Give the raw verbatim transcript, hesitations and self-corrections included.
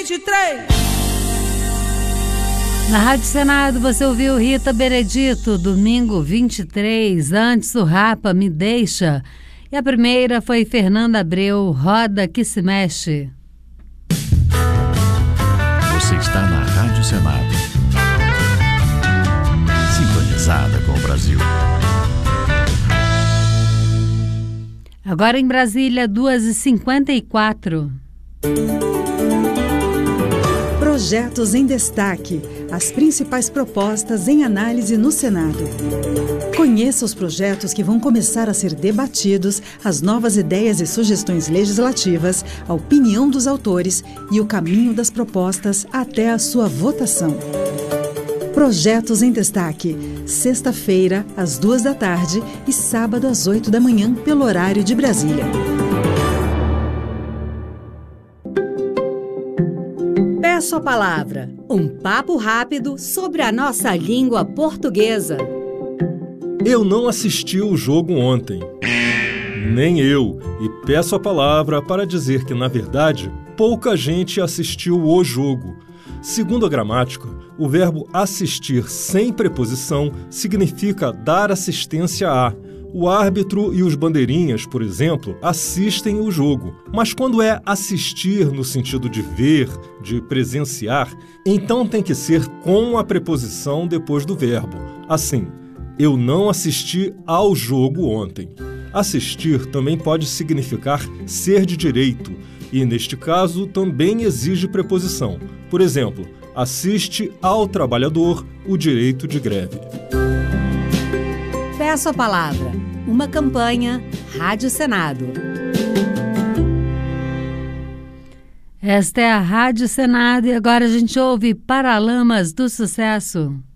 vinte e três. Na Rádio Senado você ouviu Rita Benedito, domingo vinte e três, antes o Rapa Me Deixa. E a primeira foi Fernanda Abreu, Roda que se mexe. Você está na Rádio Senado, sintonizada com o Brasil. Agora em Brasília, duas e cinquenta e quatro. Projetos em destaque. As principais propostas em análise no Senado. Conheça os projetos que vão começar a ser debatidos, as novas ideias e sugestões legislativas, a opinião dos autores e o caminho das propostas até a sua votação. Projetos em destaque. Sexta-feira, às duas da tarde e sábado às oito da manhã, pelo horário de Brasília. Peço a palavra, um papo rápido sobre a nossa língua portuguesa. Eu não assisti o jogo ontem. Nem eu. E peço a palavra para dizer que, na verdade, pouca gente assistiu o jogo. Segundo a gramática, o verbo assistir sem preposição significa dar assistência a. O árbitro e os bandeirinhas, por exemplo, assistem o jogo. Mas quando é assistir no sentido de ver, de presenciar, então tem que ser com a preposição depois do verbo. Assim, eu não assisti ao jogo ontem. Assistir também pode significar ser de direito, e neste caso também exige preposição. Por exemplo, assiste ao trabalhador o direito de greve. Peço a palavra, uma campanha Rádio Senado. Esta é a Rádio Senado e agora a gente ouve Paralamas do Sucesso.